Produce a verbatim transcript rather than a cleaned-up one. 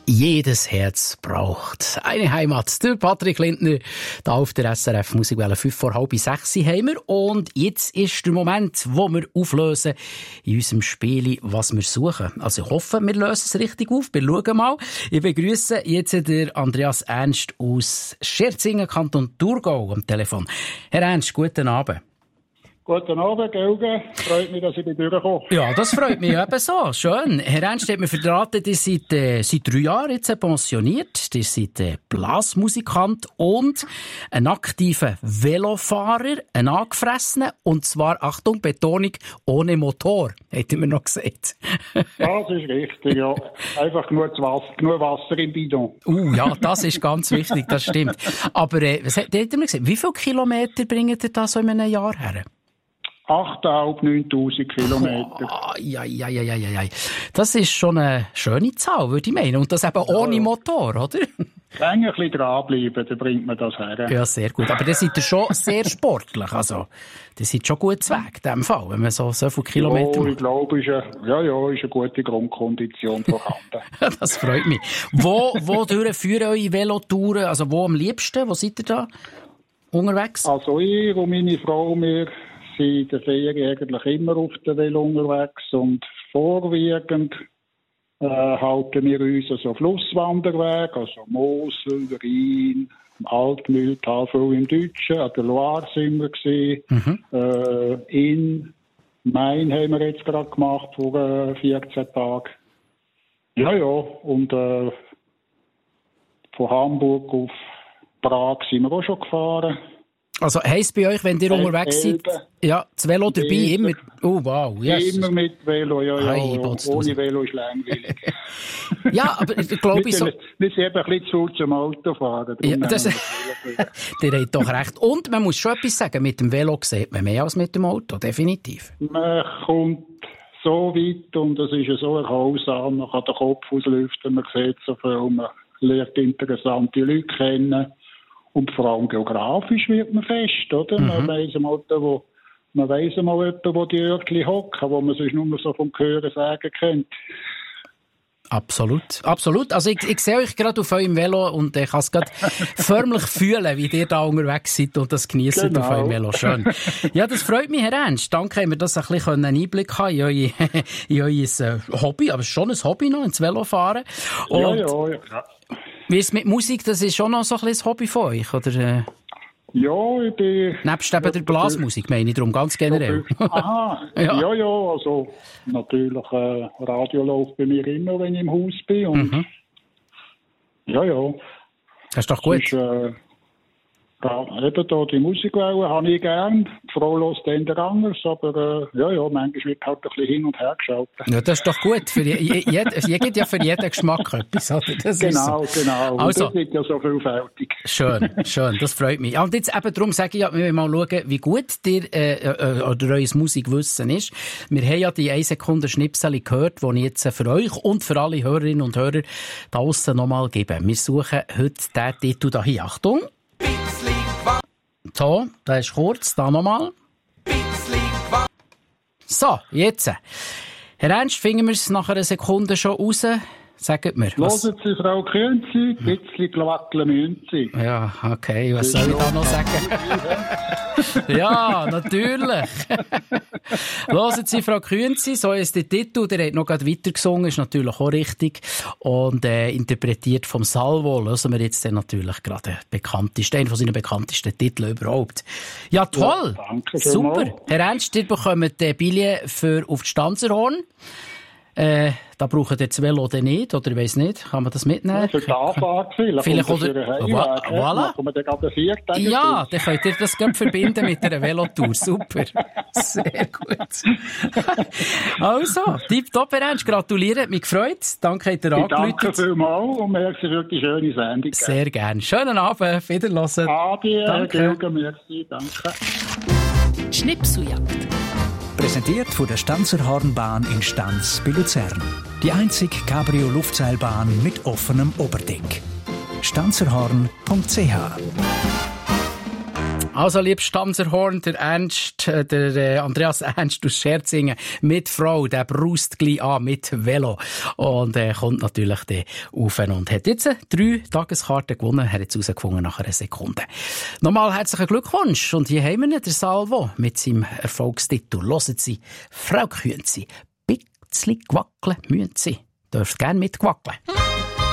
Jedes Herz braucht eine Heimat. Der Patrick Lindner, da auf der S R F Musikwelle fünf vor halb sechs haben wir. Und jetzt ist der Moment, wo wir auflösen in unserem Spiel, was wir suchen. Also ich hoffe, wir lösen es richtig auf. Wir schauen mal. Ich begrüße jetzt den Andreas Ernst aus Scherzingen, Kanton Thurgau, am Telefon. Herr Ernst, guten Abend. Guten Abend, Gelge. Freut mich, dass ich bei durchkomme. Ja, das freut mich eben so. Schön. Herr Ernst hat mir verraten, ihr seid äh, seit drei Jahren jetzt pensioniert. Ihr seid äh, Blasmusikant und ein aktiver Velofahrer, ein angefressener, und zwar, Achtung, Betonung, ohne Motor, hätte mir noch gesagt. Das ist richtig, ja. Einfach nur Wasser, nur Wasser im Bidon. Uh, ja, das ist ganz wichtig, das stimmt. Aber äh, was hat, hat mir gesagt, wie viele Kilometer bringt ihr da so in einem Jahr her? achttausend, neuntausend Kilometer. Oh, ja, ja, ja, ja, ja. Das ist schon eine schöne Zahl, würde ich meinen. Und das eben ohne Motor, oder? Wenn ein bisschen dranbleiben, dann bringt man das her. Ja, sehr gut. Aber dann seid ihr schon sehr sportlich. Also, das seid schon gut Weg, in dem Fall, wenn man so, so viele Kilometer macht. Ja, ich glaube, ist eine, ja, ja, ist eine gute Grundkondition vorhanden. Das freut mich. Wo, wo führen eure Velotouren? Also, wo am liebsten? Wo seid ihr da unterwegs? Also, ich und meine Frau, wir sind in der Ferien eigentlich immer auf der Velo unterwegs und vorwiegend äh, halten wir uns so also Flusswanderweg, also Mosel, Rhein, Altmühltal, viel im Deutschen, an der Loire sind wir gewesen, mhm. äh, in Main haben wir jetzt gerade gemacht vor äh, vierzehn Tagen. Ja, ja, und äh, von Hamburg auf Prag sind wir auch schon gefahren. Also heisst bei euch, wenn ihr Elbe, unterwegs seid, ja, das Velo dabei, immer, oh wow, yes. Immer mit Velo, ja, ja, Hi, ohne Velo ist langweilig. Ja, aber ich glaube so... Wir sind eben ein bisschen zu zum Autofahren. Ja, das, der hat doch recht. Und man muss schon etwas sagen, mit dem Velo sieht man mehr als mit dem Auto, definitiv. Man kommt so weit und es ist so erholsam, man kann den Kopf auslüften, man sieht so viel, man lernt interessante Leute kennen. Und vor allem geografisch wird man fest, oder? Mhm. Man weiss mal, wo, man weiss mal jemanden, wo die Örtchen hocken, wo man sonst nur so vom Hören sagen kennt. Absolut, absolut. Also ich, ich sehe euch gerade auf eurem Velo und ich kann es gerade förmlich fühlen, wie ihr da unterwegs seid und das genießt genau. Auf eurem Velo. Schön. Ja, das freut mich, Herr Ernst. Danke, haben wir das ein bisschen einen Einblick haben in euer, in euer Hobby, aber es ist schon ein Hobby noch, ins Velofahren. Und ja, ja, ja. Wie ist es mit Musik? Das ist schon noch so ein bisschen ein Hobby von euch, oder? Äh? Ja, ich bin... Nebst eben der Blasmusik, meine ich darum, ganz generell. Aha, ja, ja, ja, also natürlich äh, Radio läuft bei mir immer, wenn ich im Haus bin. Und mhm. Ja, ja. Das ist doch gut. Ist, äh, ja, eben da die Musikwelle habe ich gern. Die Frau hört dann anders, aber äh, ja, ja, manchmal wird halt ein bisschen hin und her geschaut. Ja, das ist doch gut. Für je, je, je gibt ja für jeden Geschmack etwas. Oder? Das genau, ist so. Genau. Also, das ist ja so vielfältig. Schön, schön, das freut mich. Ja, und jetzt eben darum sage ich, ja, wir wollen mal schauen, wie gut dir äh, äh, oder euer Musikwissen ist. Wir haben ja die eine Sekunde Schnipsel gehört, die ich jetzt für euch und für alle Hörerinnen und Hörer da draussen nochmal gebe. Wir suchen heute den Titel hier. Achtung! So, das ist kurz, da nochmal. So, jetzt. Herr Ernst, finden wir es nach einer Sekunde schon raus? Sagt mir. Hören Sie, Frau Künzi, ein bisschen Glackeln müssen Sie. Ja, okay, was soll ich da noch sagen? Ja, natürlich. Hören Sie, Frau Künzi, so ist der Titel, der hat noch gerade weitergesungen, ist natürlich auch richtig. Und äh, interpretiert vom Salvo, lösen wir jetzt dann natürlich gerade den bekanntesten, einen von seinen bekanntesten Titeln überhaupt. Ja, toll! Ja, danke super. Mal. Herr Ernst, ihr bekommt den Billett für auf die Stanzerhorn. Äh, da braucht ihr das Velo dann nicht, oder ich weiss nicht, kann man das mitnehmen? Ja, für die Anfahrt vielleicht. Vielleicht oder, voilà. voilà. Ja, dann könnt ihr das gut verbinden mit einer Velotour. Super. Sehr gut. Also, tipptopp, Herr Ernst, gratuliere, mich gefreut. Danke, habt ihr angerufen. Danke vielmals und merci für die schöne Sendung. Sehr gerne. Schönen Abend, wiederhören. Adi, danke. Merci, danke. Schnipseljagd. Präsentiert von der Stanzerhornbahn in Stanz bei Luzern. Die einzige Cabrio-Luftseilbahn mit offenem Oberdeck. stanzerhorn punkt c h Also, liebes Stanserhorn, der Ernst, der äh, Andreas Ernst aus Scherzingen mit Frau, der braust gleich an mit Velo. Und er äh, kommt natürlich dann rauf und hat jetzt drei Tageskarten gewonnen. Er hat jetzt rausgefunden nach einer Sekunde. Nochmal herzlichen Glückwunsch. Und hier haben wir ihn, der Salvo, mit seinem Erfolgstitel. Hören Sie, Frau Künzi, bisschen gewackeln müssen Sie. Dürft gerne mitgewackeln.